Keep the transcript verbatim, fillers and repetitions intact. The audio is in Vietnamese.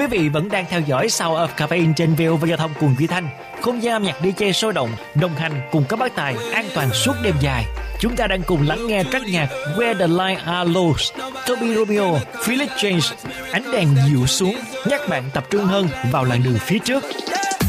Quý vị vẫn đang theo dõi Sound of Caffeine trên vê o vê Giao thông cùng Duy Thanh, không gian âm nhạc đi jay sôi động, đồng hành cùng các bác tài an toàn suốt đêm dài. Chúng ta đang cùng lắng nghe track nhạc Where the Line Are Lost, Toby Romeo, Felix James. Ánh đèn dịu xuống, nhắc bạn tập trung hơn vào làn đường phía trước.